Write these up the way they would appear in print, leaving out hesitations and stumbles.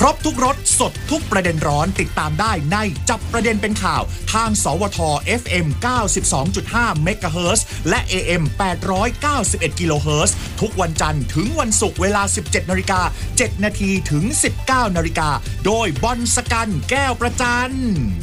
รบทุกรสสดทุกประเด็นร้อนติดตามได้ในจับประเด็นเป็นข่าวทางสวท FM 92.5 MHz และ AM 891 kHz ทุกวันจันทร์ถึงวันศุกร์เวลา 17:07 น.ถึง 19:00 น.โดยบอลสกันแก้วประจัน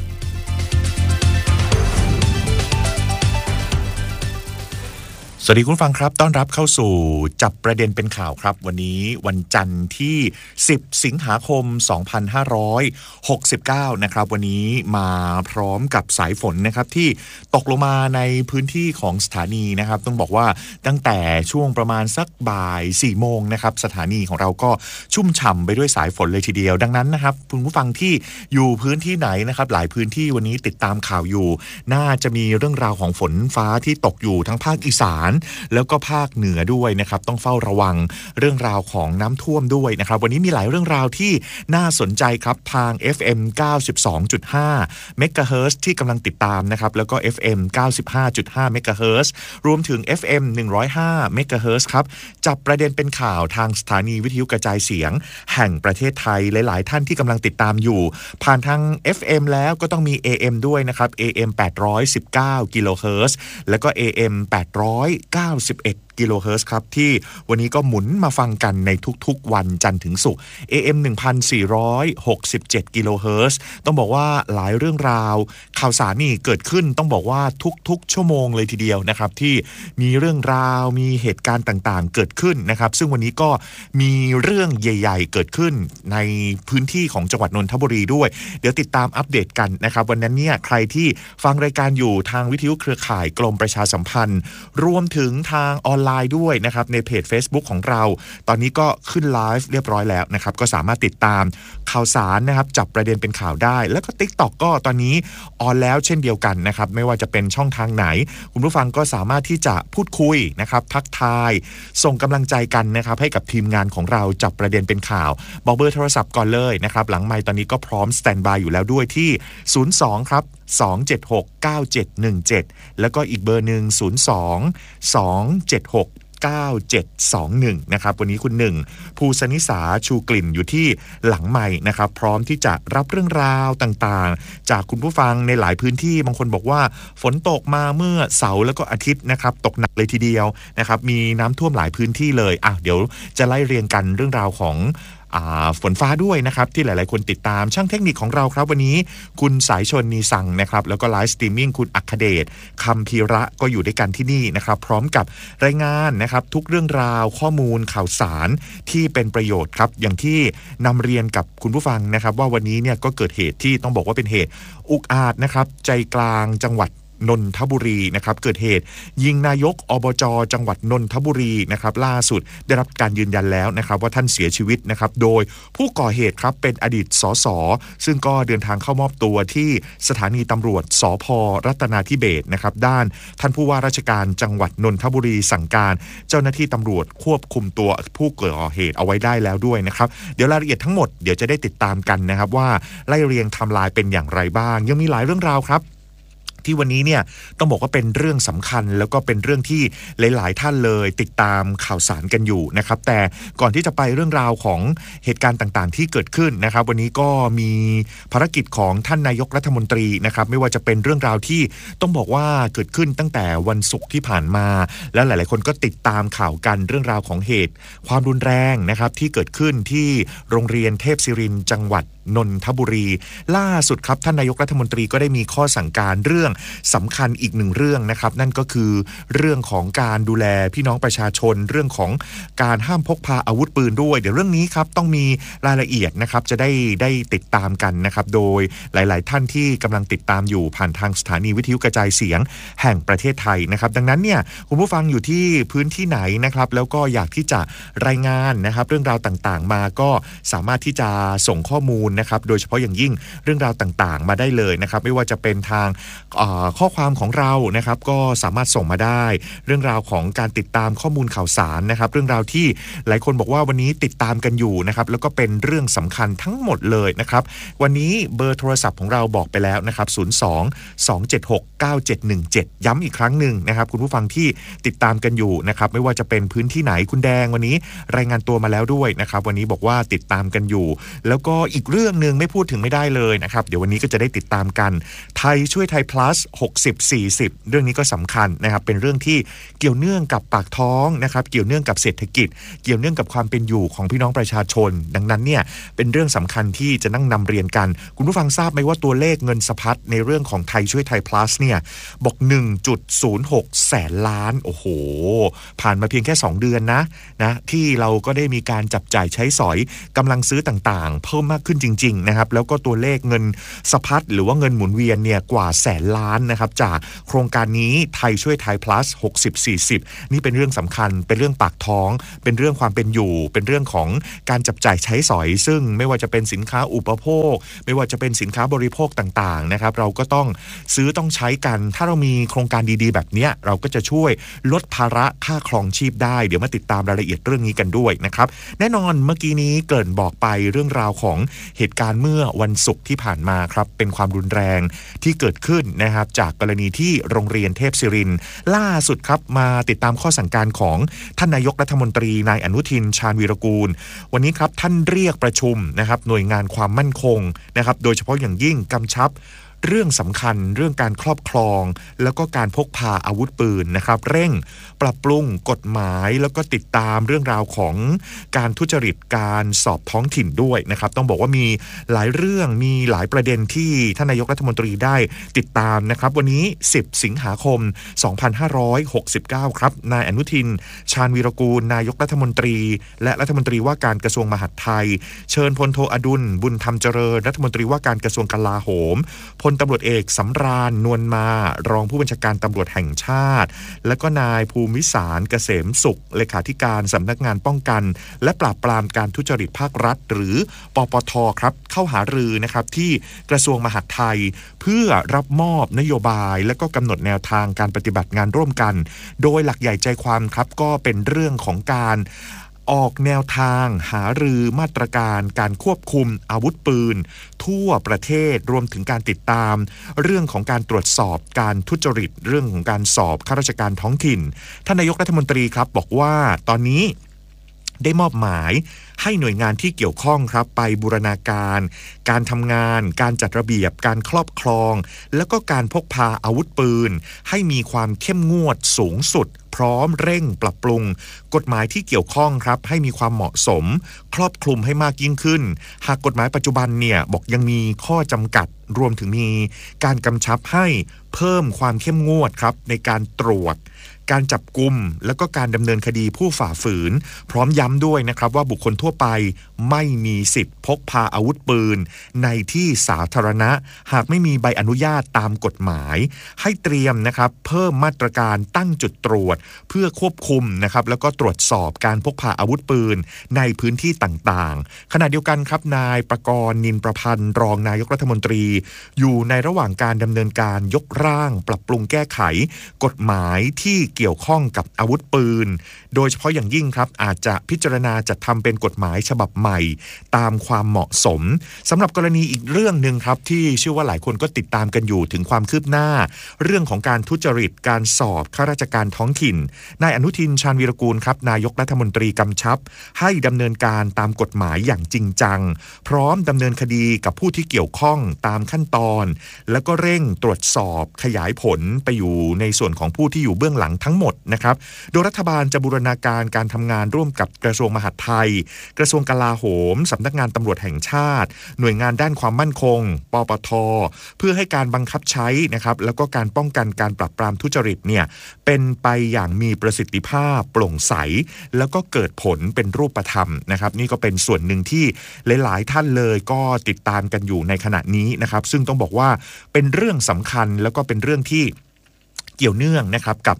สวัสดีคุณฟังครับต้อนรับเข้าสู่จับประเด็นเป็นข่าวครับวันนี้วันจันทร์ที่10สิงหาคม2569นะครับวันนี้มาพร้อมกับสายฝนนะครับที่ตกลงมาในพื้นที่ของสถานีนะครับต้องบอกว่าตั้งแต่ช่วงประมาณสักบ่าย 4 โมงนะครับสถานีของเราก็ชุ่มฉ่ำไปด้วยสายฝนเลยทีเดียวดังนั้นนะครับคุณผู้ฟังที่อยู่พื้นที่ไหนนะครับหลายพื้นที่วันนี้ติดตามข่าวอยู่น่าจะมีเรื่องราวของฝนฟ้าที่ตกอยู่ทั้งภาคอีสานแล้วก็ภาคเหนือด้วยนะครับต้องเฝ้าระวังเรื่องราวของน้ำท่วมด้วยนะครับวันนี้มีหลายเรื่องราวที่น่าสนใจครับทาง FM 92.5 MHz ที่กำลังติดตามนะครับแล้วก็ FM 95.5 MHz รวมถึง FM 105 MHz ครับจับประเด็นเป็นข่าวทางสถานีวิทยุกระจายเสียงแห่งประเทศไทยหลายๆท่านที่กำลังติดตามอยู่ผ่านทาง FM แล้วก็ต้องมี AM ด้วยนะครับ AM 819 kHz แล้วก็ AM 891 กิโลเฮิรตซ์ครับที่วันนี้ก็หมุนมาฟังกันในทุกๆวันจันทร์ถึงศุกร์ AM 1467 กิโลเฮิรตซ์ต้องบอกว่าหลายเรื่องราวข่าวสารนี่เกิดขึ้นต้องบอกว่าทุกๆชั่วโมงเลยทีเดียวนะครับที่มีเรื่องราวมีเหตุการณ์ต่างๆเกิดขึ้นนะครับซึ่งวันนี้ก็มีเรื่องใหญ่ๆเกิดขึ้นในพื้นที่ของจังหวัดนนทบุรีด้วยเดี๋ยวติดตามอัปเดตกันนะครับวันนั้นเนี่ยใครที่ฟังรายการอยู่ทางวิทยุเครือข่ายกรมประชาสัมพันธ์รวมถึงทางออนไลน์ด้วยนะครับในเพจ Facebook ของเราตอนนี้ก็ขึ้นไลฟ์เรียบร้อยแล้วนะครับก็สามารถติดตามข่าวสารนะครับจับประเด็นเป็นข่าวได้แล้วก็ TikTok ก็ตอนนี้ออนแล้วเช่นเดียวกันนะครับไม่ว่าจะเป็นช่องทางไหนคุณผู้ฟังก็สามารถที่จะพูดคุยนะครับทักทายส่งกำลังใจกันนะครับให้กับทีมงานของเราจับประเด็นเป็นข่าวบอกเบอร์โทรศัพท์ก่อนเลยนะครับหลังไมค์ตอนนี้ก็พร้อมสแตนด์บายอยู่แล้วด้วยที่02ครับ2769717แล้วก็อีกเบอร์หนึ่ง02 276 9721นะครับวันนี้คุณหนึ่งภูสนิสาชูกลิ่นอยู่ที่หลังไมค์นะครับพร้อมที่จะรับเรื่องราวต่างๆจากคุณผู้ฟังในหลายพื้นที่บางคนบอกว่าฝนตกมาเมื่อเสาร์แล้วก็อาทิตย์นะครับตกหนักเลยทีเดียวนะครับมีน้ำท่วมหลายพื้นที่เลยเดี๋ยวจะไล่เรียงกันเรื่องราวของฝนฟ้าด้วยนะครับที่หลายๆคนติดตามช่างเทคนิคของเราครับวันนี้คุณสายชนนีสังนะครับแล้วก็ไลฟ์สตรีมมิ่งคุณอัคเดชคำพีระก็อยู่ด้วยกันที่นี่นะครับพร้อมกับรายงานนะครับทุกเรื่องราวข้อมูลข่าวสารที่เป็นประโยชน์ครับอย่างที่นำเรียนกับคุณผู้ฟังนะครับว่าวันนี้เนี่ยก็เกิดเหตุที่ต้องบอกว่าเป็นเหตุอุกอาจนะครับใจกลางจังหวัดนนทบุรีนะครับเกิดเหตุยิงนายกอบจ.จังหวัดนนทบุรีนะครับล่าสุดได้รับการยืนยันแล้วนะครับว่าท่านเสียชีวิตนะครับโดยผู้ก่อเหตุครับเป็นอดีตสสซึ่งก็เดินทางเข้ามอบตัวที่สถานีตำรวจสภ.รัตนาธิเบศรนะครับด้านท่านผู้ว่าราชการจังหวัดนนทบุรีสั่งการเจ้าหน้าที่ตำรวจควบคุมตัวผู้ก่อเหตุเอาไว้ได้แล้วด้วยนะครับเดี๋ยวรายละเอียดทั้งหมดเดี๋ยวจะได้ติดตามกันนะครับว่าไล่เรียงไทม์ไลน์เป็นอย่างไรบ้างยังมีหลายเรื่องราวครับที่วันนี้เนี่ยต้องบอกว่าเป็นเรื่องสำคัญแล้วก็เป็นเรื่องที่หลายๆท่านเลยติดตามข่าวสารกันอยู่นะครับแต่ก่อนที่จะไปเรื่องราวของเหตุการณ์ต่างๆที่เกิดขึ้นนะครับวันนี้ก็มีภารกิจของท่านนายกรัฐมนตรีนะครับไม่ว่าจะเป็นเรื่องราวที่ต้องบอกว่าเกิดขึ้นตั้งแต่วันศุกร์ที่ผ่านมาและหลายๆคนก็ติดตามข่าวกันเรื่องราวของเหตุความรุนแรงนะครับที่เกิดขึ้นที่โรงเรียนเทพศิรินทร์จังหวัดนนทบุรีล่าสุดครับท่านนายกรัฐมนตรีก็ได้มีข้อสั่งการเรื่องสำคัญอีกหนึ่งเรื่องนะครับนั่นก็คือเรื่องของการดูแลพี่น้องประชาชนเรื่องของการห้ามพกพาอาวุธปืนด้วยเดี๋ยวเรื่องนี้ครับต้องมีรายละเอียดนะครับจะได้ติดตามกันนะครับโดยหลายๆท่านที่กำลังติดตามอยู่ผ่านทางสถานีวิทยุกระจายเสียงแห่งประเทศไทยนะครับดังนั้นเนี่ยคุณผู้ฟังอยู่ที่พื้นที่ไหนนะครับแล้วก็อยากที่จะรายงานนะครับเรื่องราวต่างๆมาก็สามารถที่จะส่งข้อมูลนะครับโดยเฉพาะอย่างยิ่งเรื่องราวต่างๆมาได้เลยนะครับไม่ว่าจะเป็นทางข้อความของเรานะครับก็สามารถส่งมาได้เรื่องราวของการติดตามข้อมูลข่าวสารนะครับเรื่องราวที่หลายคนบอกว่าวันนี้ติดตามกันอยู่นะครับแล้วก็เป็นเรื่องสำคัญทั้งหมดเลยนะครับวันนี้เบอร์โทรศัพท์ของเราบอกไปแล้วนะครับ02-276-9717ย้ำอีกครั้งหนึ่งนะครับคุณผู้ฟังที่ติดตามกันอยู่นะครับไม่ว่าจะเป็นพื้นที่ไหนคุณแดงวันนี้รายงานตัวมาแล้วด้วยนะครับวันนี้บอกว่าติดตามกันอยู่แล้วก็อีกเรื่องนึงไม่พูดถึงไม่ได้เลยนะครับเดี๋ยววันนี้ก็จะได้ติดตามกันไทยช่วยไทย plus 60-40 เรื่องนี้ก็สำคัญนะครับเป็นเรื่องที่เกี่ยวเนื่องกับปากท้องนะครับเกี่ยวเนื่องกับเศรษฐกิจเกี่ยวเนื่องกับความเป็นอยู่ของพี่น้องประชาชนดังนั้นเนี่ยเป็นเรื่องสำคัญที่จะนั่งนำเรียนกันคุณผู้ฟังทราบไหมว่าตัวเลขเงินสะพัดในเรื่องของไทยช่วยไทย plus เนี่ยบอก 1.06 แสนล้านโอ้โหผ่านมาเพียงแค่2เดือนนะที่เราก็ได้มีการจับจ่ายใช้สอยกำลังซื้อต่างๆเพิ่มมากขึ้นจริงๆนะครับแล้วก็ตัวเลขเงินสะพัดหรือว่าเงินหมุนเวียนเนี่ยกว่าแสนล้านนะครับจากโครงการนี้ไทยช่วยไทย plus 60-40 นี่เป็นเรื่องสำคัญเป็นเรื่องปากท้องเป็นเรื่องความเป็นอยู่เป็นเรื่องของการจับจ่ายใช้สอยซึ่งไม่ว่าจะเป็นสินค้าอุปโภคไม่ว่าจะเป็นสินค้าบริโภคต่างๆนะครับเราก็ต้องซื้อต้องใช้กันถ้าเรามีโครงการดีๆแบบนี้เราก็จะช่วยลดภาระค่าครองชีพได้เดี๋ยวมาติดตามรายละเอียดเรื่องนี้กันด้วยนะครับแน่นอนเมื่อกี้นี้เกริ่นบอกไปเรื่องราวของเหตุการณ์เมื่อวันศุกร์ที่ผ่านมาครับเป็นความรุนแรงที่เกิดขึ้นนะครับจากกรณีที่โรงเรียนเทพศิรินทร์ล่าสุดครับมาติดตามข้อสั่งการของท่านนายกรัฐมนตรีนายอนุทินชาญวีรกูลวันนี้ครับท่านเรียกประชุมนะครับหน่วยงานความมั่นคงนะครับโดยเฉพาะอย่างยิ่งกำชับเรื่องสำคัญเรื่องการครอบครองแล้วก็การพกพาอาวุธปืนนะครับเร่งปรับปรุงกฎหมายแล้วก็ติดตามเรื่องราวของการทุจริตการสอบท้องถิ่นด้วยนะครับต้องบอกว่ามีหลายเรื่องมีหลายประเด็นที่ท่านนายกรัฐมนตรีได้ติดตามนะครับวันนี้10สิงหาคม2569ครับนายอนุทินชาญวีรกูลนายกรัฐมนตรีและรัฐมนตรีว่าการกระทรวงมหาดไทยเชิญพลโทอดุลบุญธรรมเจริญรัฐมนตรีว่าการกระทรวงกลาโหมพลตำรวจเอกสำราญนวลมารองผู้บัญชาการตำรวจแห่งชาติและก็นายภูมิสารเกษมสุขเลขาธิการสำนักงานป้องกันและปราบปรามการทุจริตภาครัฐหรือปปทครับเข้าหารือนะครับที่กระทรวงมหาดไทยเพื่อรับมอบนโยบายและก็กำหนดแนวทางการปฏิบัติงานร่วมกันโดยหลักใหญ่ใจความครับก็เป็นเรื่องของการออกแนวทางหารือมาตรการการควบคุมอาวุธปืนทั่วประเทศรวมถึงการติดตามเรื่องของการตรวจสอบการทุจริตเรื่องของการสอบข้าราชการท้องถิ่นท่านนายกรัฐมนตรีครับบอกว่าตอนนี้ได้มอบหมายให้หน่วยงานที่เกี่ยวข้องครับไปบูรณาการการทำงานการจัดระเบียบการครอบครองแล้วก็การพกพาอาวุธปืนให้มีความเข้มงวดสูงสุดพร้อมเร่งปรับปรุงกฎหมายที่เกี่ยวข้องครับให้มีความเหมาะสมครอบคลุมให้มากยิ่งขึ้นหากกฎหมายปัจจุบันเนี่ยบอกยังมีข้อจำกัดรวมถึงมีการกำชับให้เพิ่มความเข้มงวดครับในการตรวจการจับกุมแล้วก็การดำเนินคดีผู้ฝ่าฝืนพร้อมย้ำด้วยนะครับว่าบุคคลทั่วไปไม่มีสิทธิ์พกพาอาวุธปืนในที่สาธารณะหากไม่มีใบอนุญาตตามกฎหมายให้เตรียมนะครับเพิ่มมาตรการตั้งจุดตรวจเพื่อควบคุมนะครับแล้วก็ตรวจสอบการพกพาอาวุธปืนในพื้นที่ต่างๆขณะเดียวกันครับนายประกรณ์นินประพันธ์รองนายกรัฐมนตรีอยู่ในระหว่างการดำเนินการยกร่างปรับปรุงแก้ไขกฎหมายที่เกี่ยวข้องกับอาวุธปืนโดยเฉพาะอย่างยิ่งครับอาจจะพิจารณาจัดทำเป็นกฎหมายฉบับใหม่ตามความเหมาะสมสำหรับกรณีอีกเรื่องนึงครับที่เชื่อว่าหลายคนก็ติดตามกันอยู่ถึงความคืบหน้าเรื่องของการทุจริตการสอบข้าราชการท้องถิ่นนายอนุทินชาญวีรกูลครับนายกรัฐมนตรีกำชับให้ดำเนินการตามกฎหมายอย่างจริงจังพร้อมดำเนินคดีกับผู้ที่เกี่ยวข้องตามขั้นตอนแล้วก็เร่งตรวจสอบขยายผลไปอยู่ในส่วนของผู้ที่อยู่เบื้องหลังทั้งหมดนะครับโดยรัฐบาลจะบูรณาการการทำงานร่วมกับกระทรวงมหาดไทยกระทรวงกลาโหมสำนักงานตำรวจแห่งชาติหน่วยงานด้านความมั่นคงปปท.เพื่อให้การบังคับใช้นะครับแล้วก็การป้องกันการปราบปรามทุจริตเนี่ยเป็นไปอย่างมีประสิทธิภาพโปร่งใสแล้วก็เกิดผลเป็นรูปธรรมนะครับนี่ก็เป็นส่วนหนึ่งที่หลายๆท่านเลยก็ติดตามกันอยู่ในขณะนี้นะครับซึ่งต้องบอกว่าเป็นเรื่องสำคัญแล้วก็เป็นเรื่องที่เกี่ยวเนื่องนะครับกับ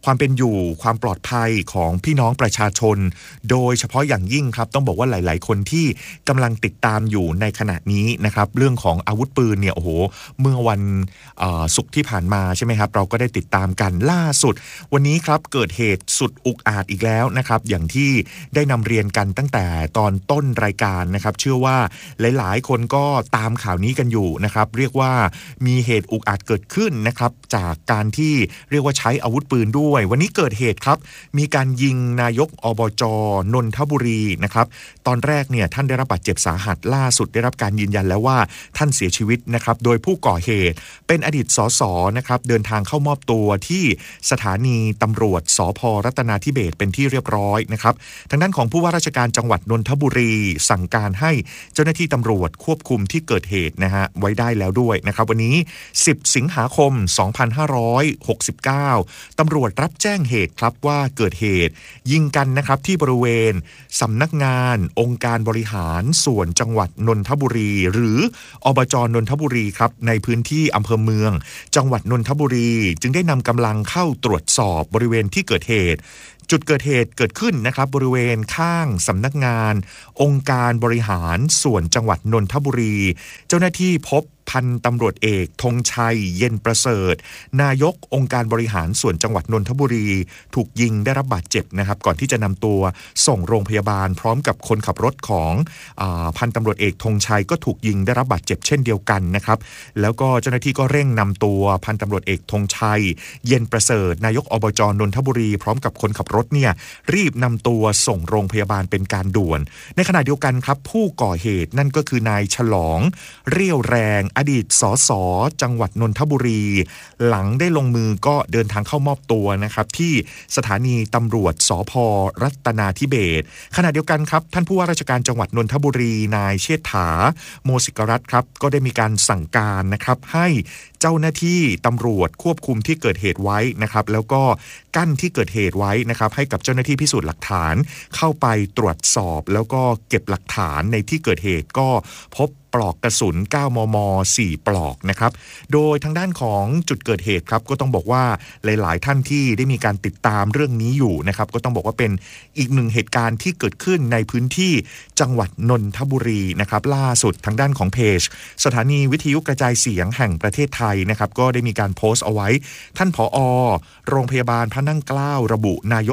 ความเป็นอยู่ความปลอดภัยของพี่น้องประชาชนโดยเฉพาะอย่างยิ่งครับต้องบอกว่าหลายๆคนที่กำลังติดตามอยู่ในขณะนี้นะครับเรื่องของอาวุธปืนเนี่ยโอ้โหเมื่อวันศุกร์ที่ผ่านมาใช่ไหมครับเราก็ได้ติดตามกันล่าสุดวันนี้ครับเกิดเหตุสุดอุกอาจอีกแล้วนะครับอย่างที่ได้นำเรียนกันตั้งแต่ตอนต้นรายการนะครับเชื่อว่าหลายๆคนก็ตามข่าวนี้กันอยู่นะครับเรียกว่ามีเหตุอุกอาจเกิดขึ้นนะครับจากการที่เรียกว่าใช้อาวุธปืนด้วยวันนี้เกิดเหตุครับมีการยิงนายกอบจ.นนทบุรีนะครับตอนแรกเนี่ยท่านได้รับบาดเจ็บสาหัสล่าสุดได้รับการยืนยันแล้วว่าท่านเสียชีวิตนะครับโดยผู้ก่อเหตุเป็นอดีตสสนะครับเดินทางเข้ามอบตัวที่สถานีตำรวจสภ.รัตนาธิเบศรเป็นที่เรียบร้อยนะครับทางด้านของผู้ว่าราชการจังหวัดนนทบุรีสั่งการให้เจ้าหน้าที่ตำรวจควบคุมที่เกิดเหตุนะฮะไว้ได้แล้วด้วยนะครับวันนี้10 สิงหาคม 2569ตำรวจรับแจ้งเหตุครับว่าเกิดเหตุยิงกันนะครับที่บริเวณสำนักงานองค์การบริหารส่วนจังหวัดนนทบุรีหรืออบจ.นนทบุรีครับในพื้นที่อำเภอเมืองจังหวัดนนทบุรีจึงได้นำกำลังเข้าตรวจสอบบริเวณที่เกิดเหตุจุดเกิดเหตุเกิดขึ้นนะครับบริเวณข้างสำนักงานองค์การบริหารส่วนจังหวัดนนทบุรีเจ้าหน้าที่พบพันตำรวจเอกธงชัยเย็นประเสริฐนายกองค์การบริหารส่วนจังหวัดนนทบุรีถูกยิงได้รับบาดเจ็บนะครับก่อนที่จะนำตัวส่งโรงพยาบาลพร้อมกับคนขับรถของพันตำรวจเอกธงชัยก็ถูกยิงได้รับบาดเจ็บเช่นเดียวกันนะครับแล้วก็เจ้าหน้าที่ก็เร่งนำตัวพันตำรวจเอกธงชัยเย็นประเสริฐนายกอบจ.นนทบุรีพร้อมกับคนขับรถเนี่ยรีบนำตัวส่งโรงพยาบาลเป็นการด่วนในขณะเดียวกันครับผู้ก่อเหตุนั่นก็คือนายฉลองเรี่ยวแรงอดีตสส.จังหวัดนนทบุรีหลังได้ลงมือก็เดินทางเข้ามอบตัวนะครับที่สถานีตำรวจสภ.รัตนาธิเบศรขณะเดียวกันครับท่านผู้ว่าราชการจังหวัดนนทบุรีนายเชษฐาโมสิกรัตน์ครับก็ได้มีการสั่งการนะครับให้เจ้าหน้าที่ตำรวจควบคุมที่เกิดเหตุไว้นะครับแล้วก็กั้นที่เกิดเหตุไว้นะครับให้กับเจ้าหน้าที่พิสูจน์หลักฐานเข้าไปตรวจสอบแล้วก็เก็บหลักฐานในที่เกิดเหตุก็พบปลอกกระสุน 9 มม. 4 ปลอกนะครับโดยทางด้านของจุดเกิดเหตุครับก็ต้องบอกว่าหลายๆท่านที่ได้มีการติดตามเรื่องนี้อยู่นะครับก็ต้องบอกว่าเป็นอีกหนึ่งเหตุการณ์ที่เกิดขึ้นในพื้นที่จังหวัดนนทบุรีนะครับล่าสุดทางด้านของเพจสถานีวิทยุกระจายเสียงแห่งประเทศไทยนะครับก็ได้มีการโพสต์เอาไว้ท่านผอ.โรงพยาบาลพระนั่งเกล้าระบุนายก